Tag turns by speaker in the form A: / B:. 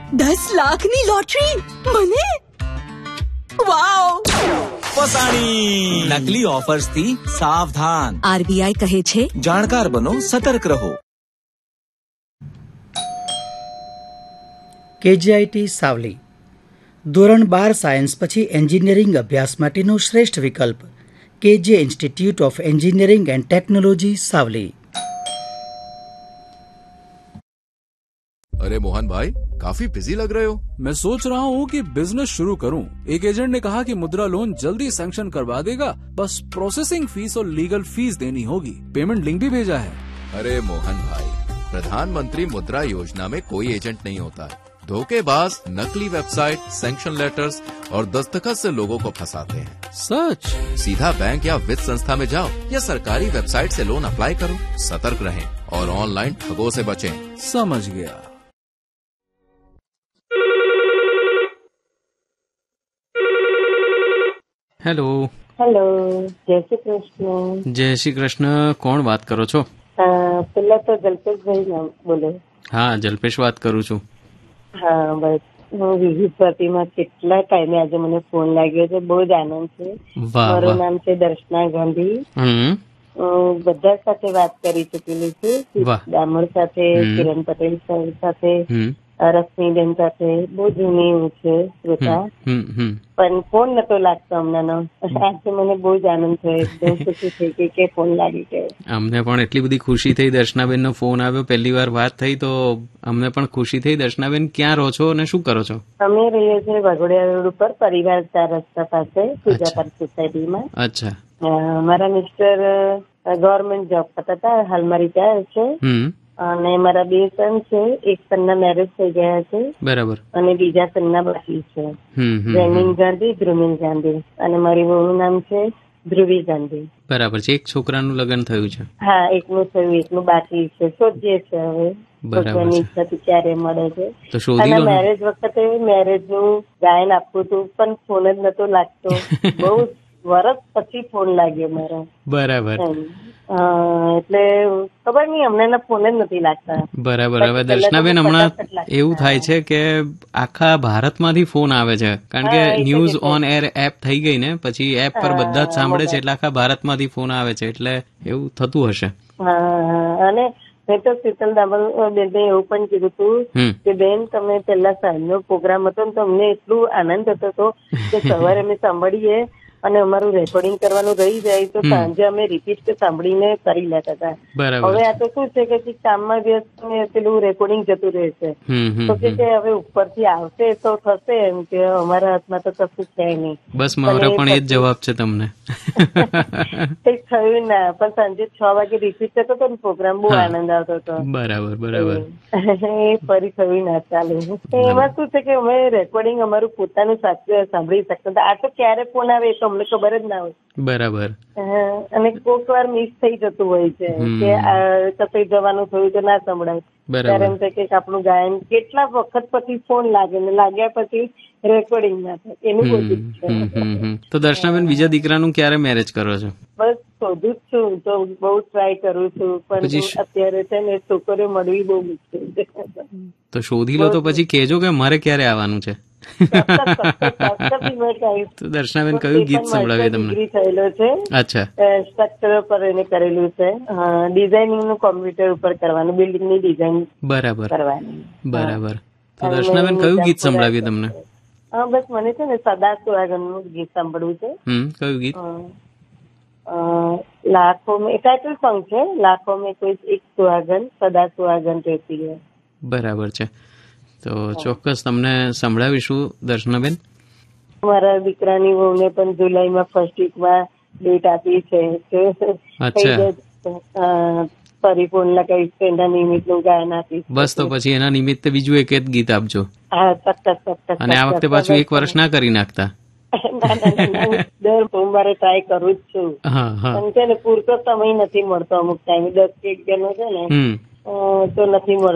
A: 10 લાખની લોટરી મને, વાવ!
B: ફસાણી! નકલી ઓફર્સ થી સાવધાન.
A: આરબીઆઈ કહે છે,
B: જાણકાર બનો, સતર્ક રહો.
C: કેજીઆઈટી સાવલી ધોરણ 12 સાયન્સ પછી એન્જિનિયરિંગ અભ્યાસ માટેનો શ્રેષ્ઠ વિકલ્પ. KJ institute of engineering and technology सावली.
D: अरे मोहन भाई, काफी बिजी लग रहे हो.
E: मैं सोच रहा हूँ कि बिजनेस शुरू करूँ. एक एजेंट ने कहा कि मुद्रा लोन जल्दी सैंक्शन करवा देगा, बस प्रोसेसिंग फीस और लीगल फीस देनी होगी. पेमेंट लिंक भी भेजा है.
D: अरे मोहन भाई, प्रधानमंत्री मुद्रा योजना में कोई एजेंट नहीं होता है. धोखेबाज नकली वेबसाइट, सैंक्शन लेटर्स और दस्तखत से लोगों को फंसाते हैं.
E: सच?
D: सीधा बैंक या वित्त संस्था में जाओ या सरकारी वेबसाइट से लोन अप्लाई करो. सतर्क रहें और ऑनलाइन ठगों से बचें.
E: समझ गया.
F: હેલો.
G: હેલો, જય શ્રી કૃષ્ણ.
F: જય શ્રી કૃષ્ણ. કોણ વાત કરો છો?
G: પેલા તો જલ્પેશભાઈ બોલે.
F: હા, જલ્પેશ વાત કરું છું.
G: હા, બસ હું વિવિધ ભરતીમાં કેટલા ટાઈમે આજે મને ફોન લાગ્યો છે. બહુ જ આનંદ છે. મારું નામ છે દર્શના ગાંધી. બધા સાથે વાત કરી ચૂકેલી છું. ડામોર સાથે, કિરણ પટેલ સાથે, રશ્મિબેન સાથે. બહુ જૂની હું છે શ્રોતા, પણ ફોન નતો લાગતો હમણાંનો. આજે મને બહુ જ આનંદ થયો, એકદમ ખુશી થઈ ગઈ કે ફોન લાગી ગયો.
F: અમને પણ એટલી બધી ખુશી થઈ. દર્શનાબેન નો ફોન આવ્યો, પહેલી વાર વાત થઈ તો અમને પણ ખુશી થઈ. દર્શનાબેન, ક્યાં રહો છો અને શું કરો છો?
G: અમે રહીએ છીએ વાઘોડિયા રોડ ઉપર, પરિવાર 4 રસ્તા પાસે, પૂજા પાર્ક સોસાયટીમાં.
F: અચ્છા.
G: મારા મિસ્ટર ગવર્મેન્ટ જોબ કરતા હતા, હાલમાં રિટાયર છે. અને મારા 2 સન છે. એક સનના મેરેજ થઈ ગયા છે, બરાબર, અને બીજા સનના બાકી છે. જૈમિન ગાંધી, ધ્રુમિન ગાંધી, અને મારી વહુનું નામ છે ધ્રુવી ગાંધી.
F: બરાબર છે. એક છોકરાનું લગ્ન થયું છે?
G: હા, એકનું થયું, એકનું બાકી છે. શોધીએ છે હવે, ભગવાનની ઈચ્છાથી ક્યારે મળે છે. અને મેરેજ વખતે મેરેજ નું ગાયન આપવું હતું, પણ ફોન જ નતો લાગતો. બહુ વર્ષ પછી ફોન લાગ્યો મારો.
F: બરાબર.
G: એટલે ખબર નહીં, અમને ફોન જ નથી લાગતા.
F: બરાબર. હવે દર્શનાબેન, હમણાં એવું થાય છે કે આખા ભારતમાંથી ફોન આવે છે, કારણ કે ન્યૂઝ ઓન એર એપ થઈ ગઈ ને, પછી એપ પર બધા જ સાંભળે છે, એટલે આખા ભારતમાંથી ફોન આવે છે, એટલે એવું થતું હશે.
G: અને મેં તો શીતલ દામલ બેનને એવું પણ કીધું હતું કે બેન, તમે પેલા સાંજનો પ્રોગ્રામ હતો ને તો અમને એટલું આનંદ થતો હતો કે સવારે અમે સાંભળીએ અને અમારું રેકોર્ડિંગ કરવાનું રહી જાય તો સાંજે અમે રિપીટ સાંભળીને કરી લેતા હતા. હવે આ તો શું છે કે કામમાં વ્યસ્ત પેલું રેકોર્ડિંગ જતું રહેશે, તો કે હવે ઉપરથી આવશે તો થશે, એમ કે અમારા હાથમાં તો કશું છે નહીં.
F: બસ મારો પણ એ જ જવાબ છે તમને.
G: કઈ થયું ના, પણ સાંજે 6 વાગે રિપીટ થતો હતો ને પ્રોગ્રામ, બહુ આનંદ આવતો હતો.
F: બરાબર બરાબર.
G: એ ફરી થયું ના ચાલે. એમાં શું છે કે અમે રેકોર્ડિંગ અમારું પોતાનું સાંભળી શકતા હતા. આ તો ક્યારે ફોન આવે તો અમને ખબર જ ના હોય.
F: બરાબર.
G: અને કોઈક વાર મિસ થઈ જતું હોય છે કે કશે જવાનું થયું તો ના સંભળાય. ત્યારે એમ થાય કે આપણું ગાયન કેટલા વખત પછી ફોન લાગે ને લાગ્યા પછી રેકોર્ડિંગ ના થાય, એનું બધું છે.
F: તો દર્શનાબેન, બીજા દીકરાનું ક્યારે મેરેજ કરો છો?
G: બસ શોધું જ છું, તો બહુ ટ્રાય કરું છું, પણ અત્યારે છે ને છોકરીઓ મળવી બહુ મુશ્કેલ છે.
F: તો શોધી લો તો પછી કહેજો કે મારે ક્યારે આવવાનું છે. તો દર્શનાબેન, કયું ગીત સંભળાવ્યું તમને?
G: થયેલો છે.
F: અચ્છા.
G: સ્ટ્રક્ચર પર એને કરેલું છે, ડિઝાઇનિંગ નું કોમ્પ્યુટર ઉપર કરવાનું, બિલ્ડિંગ ની ડિઝાઇન
F: બરાબર
G: કરવાની.
F: બરાબર. તો દર્શનાબેન, કયું ગીત સંભળાવ્યું તમને?
G: બસ મને છે ને સદા સુહાગન નું ગીત સાંભળવું છે.
F: કયું ગીત?
G: લાખો મેં, ટાઇટલ સોંગ છે, લાખો મેં કોઈ એક સુહાગન, સદા સુહાગન રહેતી હૈ.
F: બરાબર છે. તો ચોક્કસ તમને સંભળાવીશું દર્શનાબેન.
G: મારા દીકરાની વહુને પણ જુલાઈમાં ફર્સ્ટ વીકમાં ડેટ આપી છે. પરિપૂર્ણ કહીશ, એના નિમિત્તનું ગાયન આપીશ.
F: બસ, તો પછી એના નિમિત્તે બીજું એક ગીત આપજો.
G: હા, ચોક્કસ.
F: અને આ વખતે પાછું 1 વર્ષ ના કરી નાખતા.
G: દર સોમવારે ટ્રાય કરું જ છું, પણ છે ને પૂરતો સમય નથી મળતો. અમુક ટાઈમે 10 કે 11 છે ને તો નથી મળતો.